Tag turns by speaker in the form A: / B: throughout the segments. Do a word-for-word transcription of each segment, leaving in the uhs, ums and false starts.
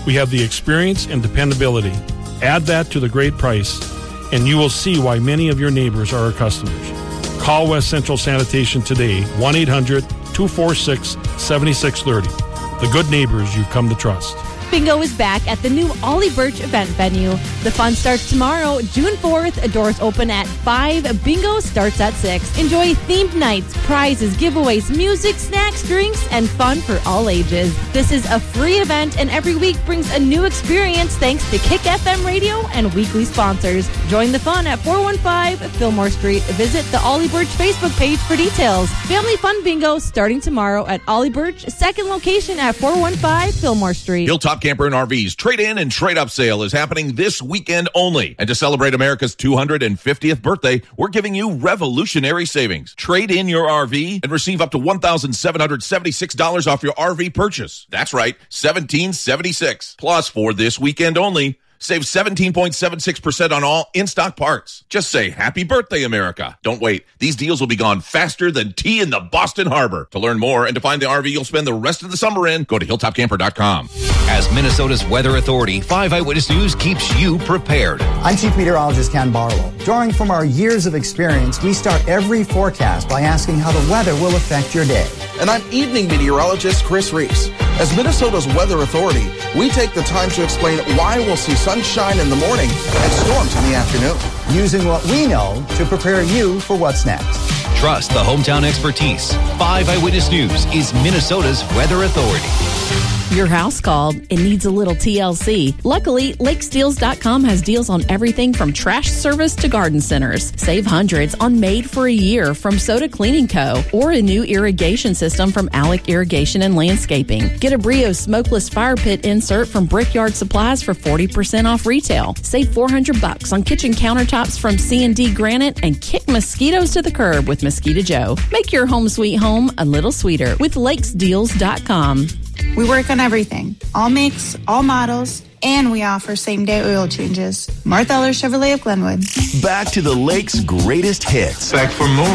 A: We have the experience and dependability. Add that to the great price, and you will see why many of your neighbors are our customers. Call West Central Sanitation today, one eight hundred two four six seven six three zero. The good neighbors you've come to trust.
B: Bingo is back at the new Ollie Birch event venue. The fun starts tomorrow, June fourth. Doors open at five. Bingo starts at six. Enjoy themed nights, prizes, giveaways, music, snacks, drinks, and fun for all ages. This is a free event, and every week brings a new experience thanks to Kick F M Radio and weekly sponsors. Join the fun at four one five Fillmore Street. Visit the Ollie Birch Facebook page for details. Family Fun Bingo starting tomorrow at Ollie Birch, second location at four one five Fillmore Street.
C: Hilltop Camper and R V's trade-in and trade-up sale is happening this weekend only. And to celebrate America's two hundred fiftieth birthday, we're giving you revolutionary savings. Trade in your R V and receive up to one thousand seven hundred seventy-six dollars off your R V purchase. That's right, one thousand seven hundred seventy-six dollars. Plus, for this weekend only, save seventeen point seven six percent on all in-stock parts. Just say, happy birthday, America. Don't wait. These deals will be gone faster than tea in the Boston Harbor. To learn more and to find the R V you'll spend the rest of the summer in, go to hilltop camper dot com.
D: As Minnesota's weather authority, five Eyewitness News keeps you prepared.
E: I'm Chief Meteorologist Ken Barlow. Drawing from our years of experience, we start every forecast by asking how the weather will affect your day.
F: And I'm evening meteorologist Chris Reese. As Minnesota's weather authority, we take the time to explain why we'll see sunshine in the morning and storms in the afternoon.
E: Using what we know to prepare you for what's next.
D: Trust the hometown expertise. five Eyewitness News is Minnesota's weather authority.
B: Your house called. It needs a little T L C. Luckily, Lakes Deals dot com has deals on everything from trash service to garden centers. Save hundreds on Made for a Year from Soda Cleaning Co. or a new irrigation system from Alec Irrigation and Landscaping. Get a Brio smokeless fire pit insert from Brickyard Supplies for forty percent off retail. Save four hundred bucks on kitchen countertops from C and D Granite, and kick mosquitoes to the curb with Mosquito Joe. Make your home sweet home a little sweeter with Lakes Deals dot com.
G: We work on everything, all makes, all models, and we offer same-day oil changes. Martha Eller Chevrolet of Glenwood.
H: Back to the Lake's greatest hits.
I: Back for more,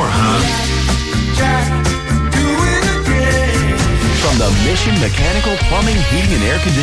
I: huh?
H: From the Mission Mechanical Plumbing, Heating, and Air Conditioning